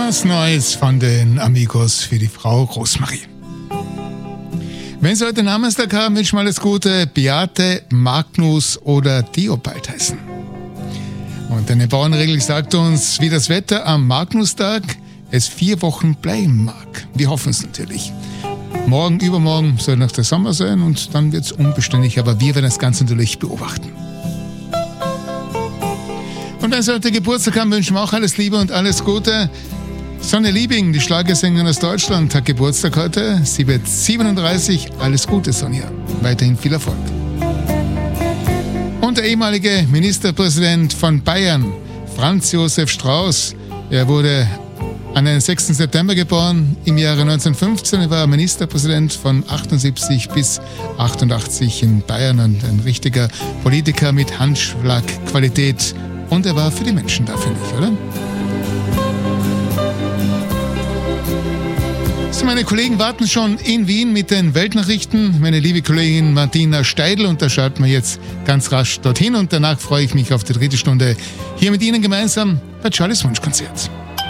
Was Neues von den Amigos für die Frau Rosmarie. Wenn Sie heute Namenstag haben, wünsche ich mal alles Gute. Beate, Magnus oder Theobald heißen. Und eine Bauernregel sagt uns, wie das Wetter am Magnustag es 4 Wochen bleiben mag. Wir hoffen es natürlich. Morgen, übermorgen soll noch der Sommer sein und dann wird es unbeständig, aber wir werden das Ganze natürlich beobachten. Und wenn Sie heute Geburtstag haben, wünschen wir auch alles Liebe und alles Gute. Sonja Liebing, die Schlagersängerin aus Deutschland, hat Geburtstag heute. Sie wird 37. Alles Gute, Sonja. Weiterhin viel Erfolg. Und der ehemalige Ministerpräsident von Bayern, Franz Josef Strauß, er wurde an den 6. September geboren, im Jahre 1915. Er war Ministerpräsident von 78 bis 88 in Bayern und ein richtiger Politiker mit Handschlagqualität. Und er war für die Menschen da, finde ich, oder? So, meine Kollegen warten schon in Wien mit den Weltnachrichten. Meine liebe Kollegin Martina Steidl, und da schalten wir jetzt ganz rasch dorthin. Und danach freue ich mich auf die 3. Stunde hier mit Ihnen gemeinsam bei Charlies Wunschkonzert.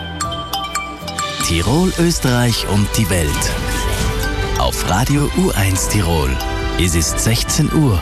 Tirol, Österreich und die Welt. Auf Radio U1 Tirol. Es ist 16 Uhr.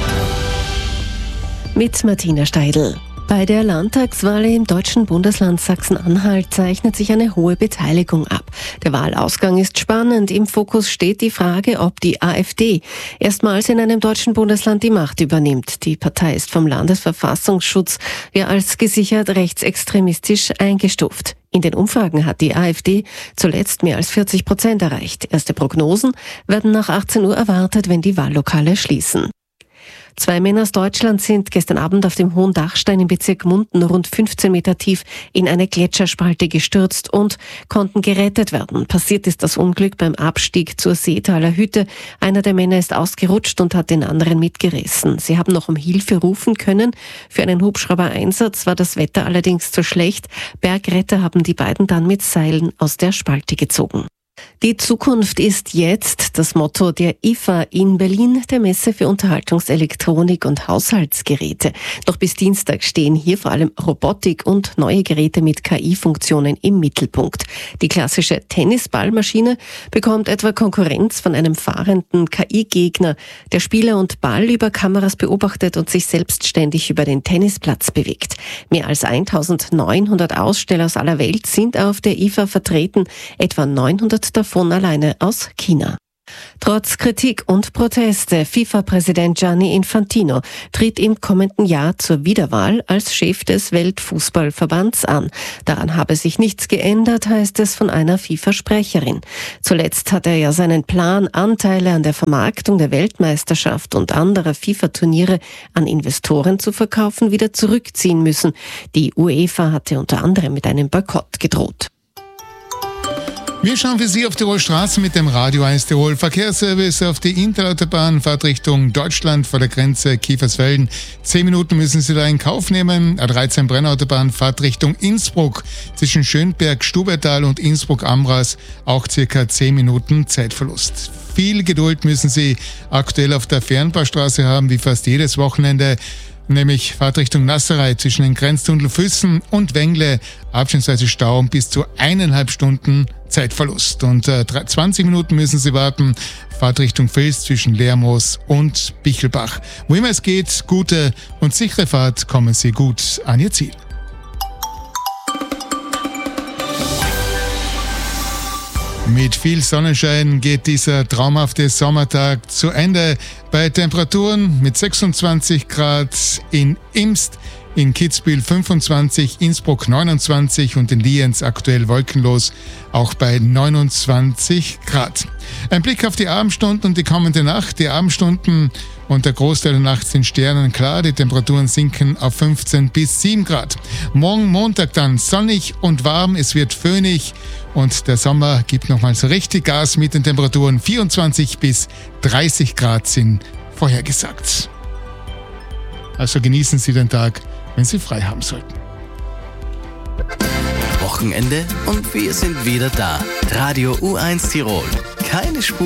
Mit Martina Steidl. Bei der Landtagswahl im deutschen Bundesland Sachsen-Anhalt zeichnet sich eine hohe Beteiligung ab. Der Wahlausgang ist spannend. Im Fokus steht die Frage, ob die AfD erstmals in einem deutschen Bundesland die Macht übernimmt. Die Partei ist vom Landesverfassungsschutz als gesichert rechtsextremistisch eingestuft. In den Umfragen hat die AfD zuletzt mehr als 40% erreicht. Erste Prognosen werden nach 18 Uhr erwartet, wenn die Wahllokale schließen. 2 Männer aus Deutschland sind gestern Abend auf dem Hohen Dachstein im Bezirk Munden rund 15 Meter tief in eine Gletscherspalte gestürzt und konnten gerettet werden. Passiert ist das Unglück beim Abstieg zur Seetaler Hütte. Einer der Männer ist ausgerutscht und hat den anderen mitgerissen. Sie haben noch um Hilfe rufen können. Für einen Hubschrauber-Einsatz war das Wetter allerdings zu schlecht. Bergretter haben die beiden dann mit Seilen aus der Spalte gezogen. Die Zukunft ist jetzt das Motto der IFA in Berlin, der Messe für Unterhaltungselektronik und Haushaltsgeräte. Noch bis Dienstag stehen hier vor allem Robotik und neue Geräte mit KI-Funktionen im Mittelpunkt. Die klassische Tennisballmaschine bekommt etwa Konkurrenz von einem fahrenden KI-Gegner, der Spieler und Ball über Kameras beobachtet und sich selbstständig über den Tennisplatz bewegt. Mehr als 1900 Aussteller aus aller Welt sind auf der IFA vertreten, etwa 900 davon alleine aus China. Trotz Kritik und Proteste, FIFA-Präsident Gianni Infantino tritt im kommenden Jahr zur Wiederwahl als Chef des Weltfußballverbands an. Daran habe sich nichts geändert, heißt es von einer FIFA-Sprecherin. Zuletzt hat er ja seinen Plan, Anteile an der Vermarktung der Weltmeisterschaft und anderer FIFA-Turniere an Investoren zu verkaufen, wieder zurückziehen müssen. Die UEFA hatte unter anderem mit einem Boykott gedroht. Wir schauen für Sie auf Tirol Straßen mit dem Radio 1 Tirol Verkehrsservice auf die Interautobahn, Fahrtrichtung Deutschland vor der Grenze Kiefersfelden. 10 Minuten müssen Sie da in Kauf nehmen. A13 Brennautobahn, Fahrtrichtung Innsbruck zwischen Schönberg, Stubertal und Innsbruck-Amras, auch circa 10 Minuten Zeitverlust. Viel Geduld müssen Sie aktuell auf der Fernbaustraße haben, wie fast jedes Wochenende. Nämlich Fahrtrichtung Nasserei zwischen den Grenztunnel Füssen und Wengle, abschnittsweise Stau und bis zu 1,5 Stunden Zeitverlust. Und 20 Minuten müssen Sie warten, Fahrtrichtung Vils zwischen Lermoos und Bichelbach. Wo immer es geht, gute und sichere Fahrt, kommen Sie gut an Ihr Ziel. Mit viel Sonnenschein geht dieser traumhafte Sommertag zu Ende. Bei Temperaturen mit 26 Grad in Imst, in Kitzbühel 25, Innsbruck 29 und in Lienz aktuell wolkenlos, auch bei 29 Grad. Ein Blick auf die Abendstunden und die kommende Nacht. Die Abendstunden und der Großteil der Nacht sind sternenklar. Die Temperaturen sinken auf 15 bis 7 Grad. Morgen Montag dann sonnig und warm. Es wird föhnig und der Sommer gibt nochmal so richtig Gas mit den Temperaturen. 24 bis 30 Grad sind vorhergesagt. Also genießen Sie den Tag, wenn Sie frei haben sollten. Wochenende und wir sind wieder da. Radio U1 Tirol. Keine Spur